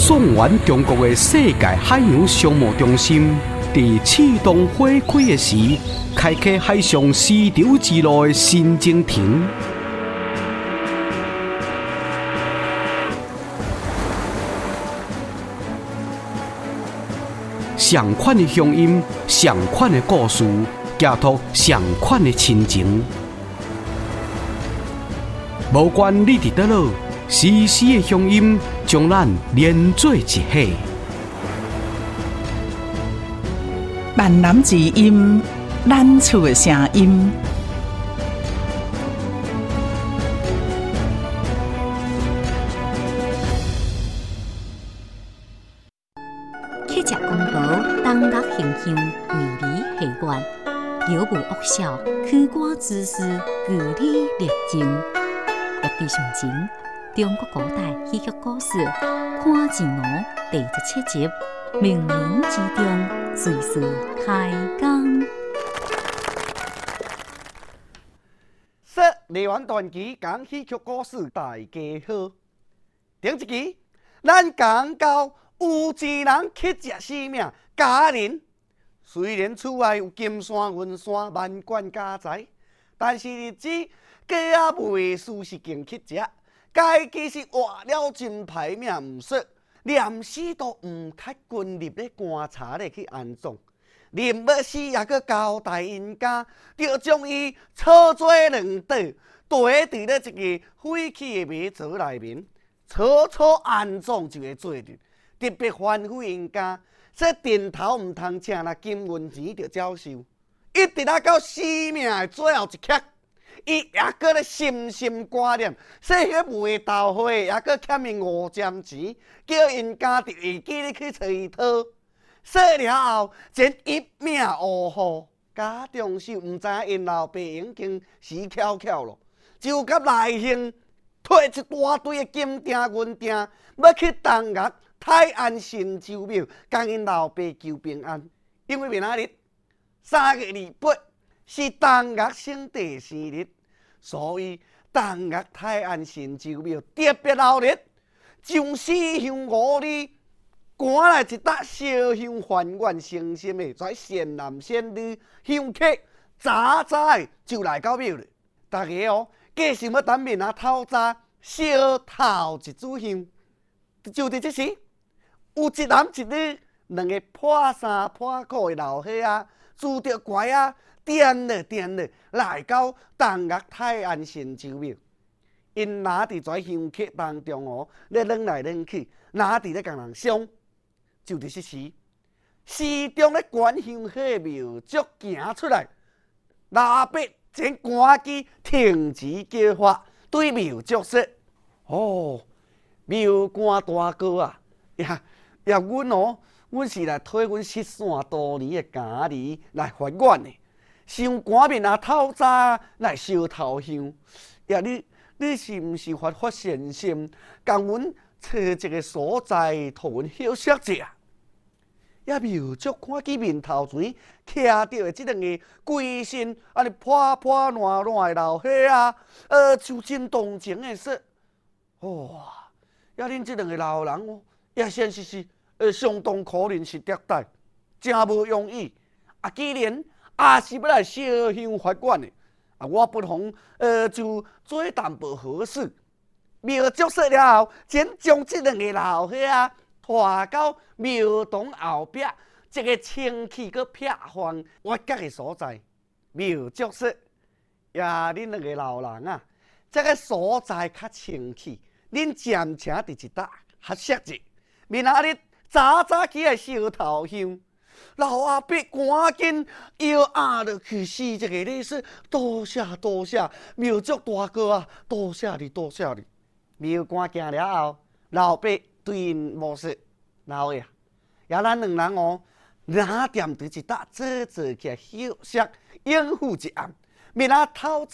送完中国的世界海洋商务中心，在启动火开的时，开启海上丝绸之路的新征程。上款的乡音，上款的故事，寄托上款的亲情。无管你伫倒落，时时的乡音将咱连做一体。 万南之音，咱厝的声音。 客家公婆当乐形象，为你下愿，有无恶笑，曲歌之诗，据理力争。落地上前，中国古代戏剧故事《看钱奴》第17集，冥冥之中，随时开讲。 说梨园传奇讲戏剧故事，大家好。顶一期咱讲到有一人乞食性命，家人虽然厝外有金山银山、万贯家财，但是日子过啊未输是经乞食，家己是活了真歹命，毋说连死都毋太军入咧棺材咧去安葬，临要死也搁交代因家，就将伊操做两倒，堆伫咧一个废弃的迷槽内面，草草安葬就会做着。特别吩咐因家，说定头毋通请那金银钱就照收，一直到生命的最后一刻。伊也搁咧深深挂念，说迄卖豆花也搁欠伊5针钱，叫因家就会记咧去找伊讨。说了后，真一命呜呼，家中手毋知影因老爸已经死翘翘咯，就甲内兄摕一大堆的金锭银锭，要去东岳泰安神州庙，甲因老爸求平安。因为明仔日3月28是东岳圣帝生日，所以东岳泰安神州庙特别闹热，将4香5里赶来一搭烧香还愿诚心的跩善男善女香客，早早就来到庙了。大家计想要等面透早烧头一炷香，就伫这时，有一男一女2个破衫破裤的老伙仔，拄着拐啊，颠了来到东岳泰安神州庙。因拿伫跩香客当中咧扔来扔去，拿伫咧共人伤。就伫这时，市中咧观香客的庙祝行出来，老伯前赶紧停止叫法，对庙祝说：“哦，庙官大哥啊，阮是来替阮失散多年的家人来还愿的，想赶面透早来烧头香。你是毋是发善心，共阮找一个所在，互阮休息者？”也庙祝看见面头前徛着的这2个规身安尼破破烂烂的老伙仔，就真动情的说：“哇，也恁这2个老人也显实是相当可怜是迭代，真无容易。既然也是要来烧香还愿的，我不妨就做淡薄好事。”庙祝说了后，真将这2个老伙仔拖到庙堂后壁一个清气佮僻荒挖角的所在。庙祝说：“呀，恁2个老人啊，这个所在较清气，恁暂且伫一搭歇息者。明仔日早早起来烧头香。”老阿伯赶紧摇下落去4个礼说：“多谢，庙祝大哥啊，多谢你。”庙官行了后，老伯对因无说：“老爷，也咱2人拿踮伫一搭坐起来休息，应付一暗。明仔透早